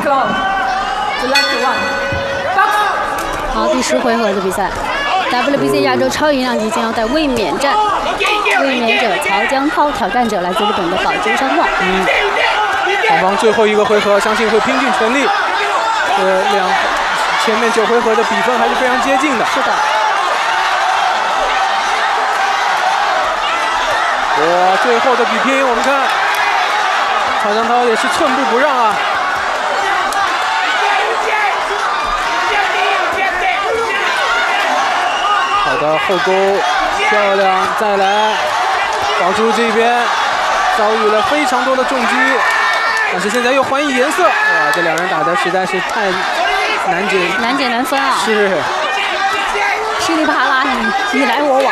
好，第10回合的比赛 ，WBC 亚洲超营量级将要在卫冕战，卫冕者曹江涛挑战者来自日本的宝珠山望。 双方最后一个回合，相信会拼尽全力。前面9回合的比分还是非常接近的。 是的。 哇，最后的比拼，我们看曹江涛也是寸步不让啊。好的，后勾漂亮，再来，宝珠这边遭遇了非常多的重击，但是现在又还以颜色，哇，这两人打的实在是太难解难分啊！ 是， 噼里啪啦，你来我往。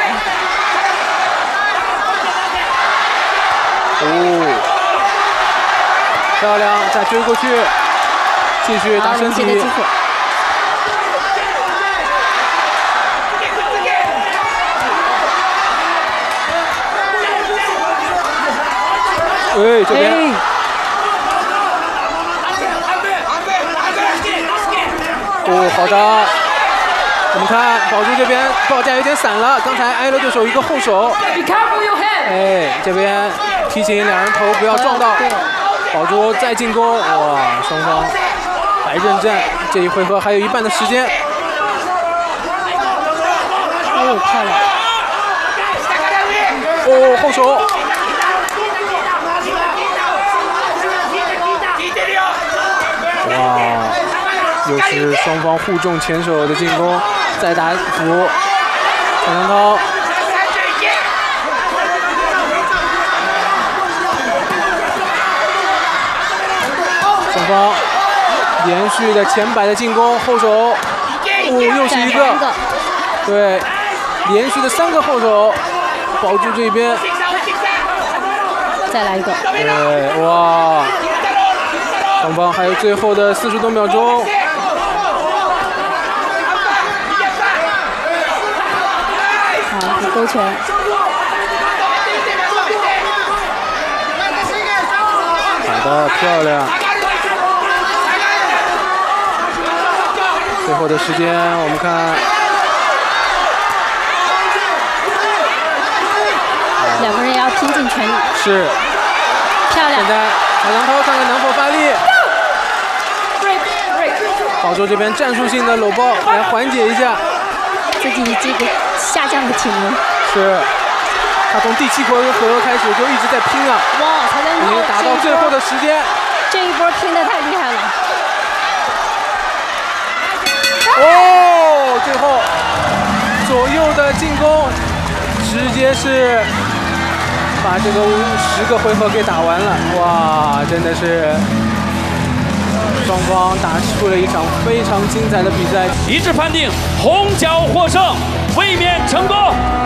哦，漂亮，再追过去，继续打身体。哎，这边，哦，好的，我们看宝珠这边报价有点散了，刚才挨了对手一个后手。哎，这边提醒两人头不要撞到。宝珠再进攻，哇，双方白刃战，这一回合还有一半的时间。 哦，漂亮。 哦，后手。哇，又是双方互中前手的进攻，再打补，曹江涛，双方连续的前摆的进攻，后手，哦，又是一个，对，连续的3个后手，保住这边， 再来一个， 对，哇。双方还有最后的40多秒钟。 好，勾拳。 打得漂亮。最后的时间，我们看， 两个人也要拼尽全力。 是。 漂亮。 现在曹江涛看看能否发力。宝珠这边战术性的搂抱来缓解一下自己这个下降的体能。 是，他从第7回合开始就一直在拼啊！ 哇，曹江涛已经打到最后的时间， 这一波拼得太厉害了！ 哦，最后左右的进攻，直接是把这个10个回合给打完了，哇，真的是。双方打出了一场非常精彩的比赛， 一致判定红角获胜，卫冕成功。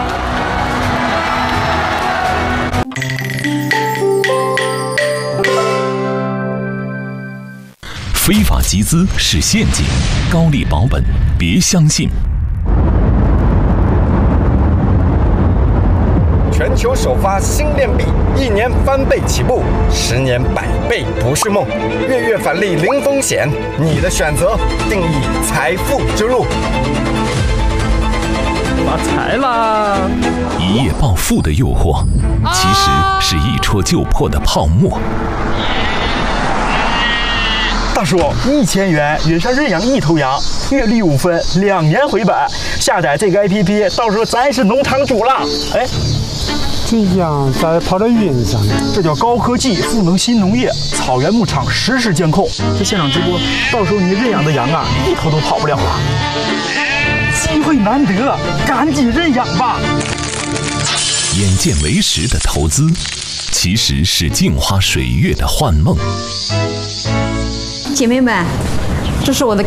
非法集资是陷阱，高利保本别相信。 全球首发新链币，1年翻倍起步，10年100倍不是梦。月月返利零风险，你的选择定义财富之路。 发财啦！ 一夜暴富的诱惑，其实是一戳就破的泡沫。 大叔，1000元约上认养1头羊，月利5分，2年回本。下载这个 APP， 到时候咱是农场主了。哎。 这羊咋跑到云上呢？ 这叫高科技赋能新农业，草原牧场实时监控。这现场直播，到时候你认养的羊啊，一头都跑不了了。机会难得，赶紧认养吧！ 眼见为实的投资，其实是镜花水月的幻梦。 姐妹们，这是我的